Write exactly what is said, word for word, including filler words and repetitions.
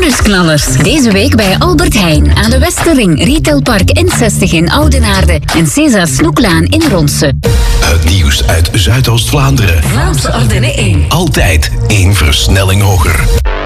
bonusknallers. Deze week bij Albert Heijn aan de Westerring, Retailpark N zestig in Oudenaarde en César Snoeklaan in Ronse. Het nieuws uit Zuidoost-Vlaanderen. Vlaamse Ardennen één. Altijd één versnelling hoger.